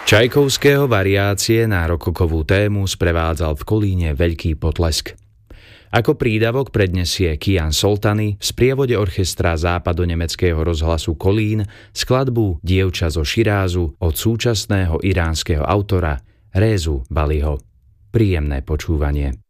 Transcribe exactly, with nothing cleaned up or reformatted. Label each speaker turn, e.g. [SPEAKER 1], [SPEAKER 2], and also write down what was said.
[SPEAKER 1] Čajkovského variácie na rokokovú tému sprevádzal v Kolíne veľký potlesk. Ako prídavok prednesie Kian Soltany v sprievode orchestra západonemeckého rozhlasu Kolín skladbu Dievča zo Širázu od súčasného iránskeho autora Rézu Baliho. Príjemné počúvanie.